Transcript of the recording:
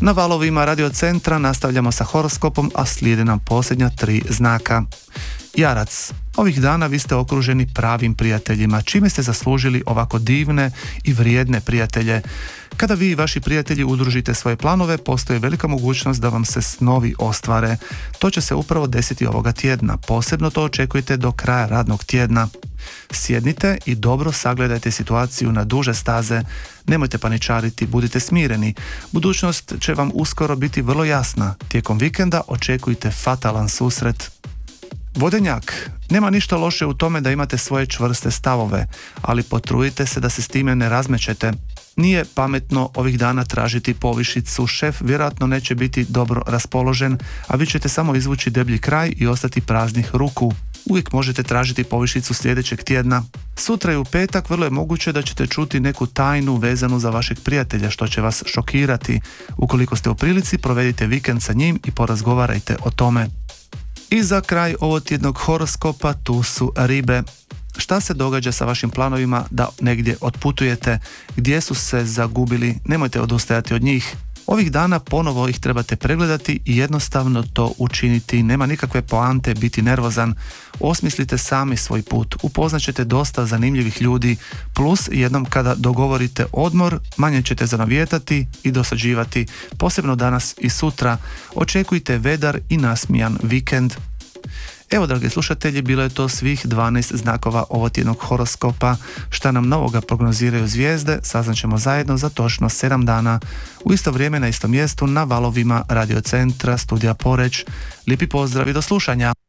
Na valovima Radio Centra nastavljamo sa horoskopom, a slijede nam posljednja 3 znaka. Jarac, ovih dana vi ste okruženi pravim prijateljima, čime ste zaslužili ovako divne i vrijedne prijatelje. Kada vi i vaši prijatelji udružite svoje planove, postoji velika mogućnost da vam se snovi ostvare. To će se upravo desiti ovoga tjedna, posebno to očekujte do kraja radnog tjedna. Sjednite i dobro sagledajte situaciju na duže staze, nemojte paničariti, budite smireni. Budućnost će vam uskoro biti vrlo jasna, tijekom vikenda očekujte fatalan susret. Vodenjak, nema ništa loše u tome da imate svoje čvrste stavove, ali potrudite se da se s time ne razmećete. Nije pametno ovih dana tražiti povišicu, šef vjerojatno neće biti dobro raspoložen, a vi ćete samo izvući deblji kraj i ostati praznih ruku. Uvijek možete tražiti povišicu sljedećeg tjedna. Sutra i u petak vrlo je moguće da ćete čuti neku tajnu vezanu za vašeg prijatelja, što će vas šokirati. Ukoliko ste u prilici, provedite vikend sa njim i porazgovarajte o tome. I za kraj ovog tjednog horoskopa tu su ribe. Šta se događa sa vašim planovima da negdje otputujete? Gdje su se zagubili? Nemojte odustajati od njih. Ovih dana ponovo ih trebate pregledati i jednostavno to učiniti. Nema nikakve poante biti nervozan. Osmislite sami svoj put. Upoznaćete dosta zanimljivih ljudi. Plus jednom kada dogovorite odmor, manje ćete zanovijetati i dosađivati. Posebno danas i sutra. Očekujte vedar i nasmijan vikend. Evo, dragi slušatelji, bilo je to svih 12 znakova ovotjednog horoskopa. Šta nam novoga prognoziraju zvijezde, saznaćemo zajedno za točno 7 dana. U isto vrijeme na istom mjestu na valovima Radio Centra, studija Poreč. Lijepi pozdrav i do slušanja.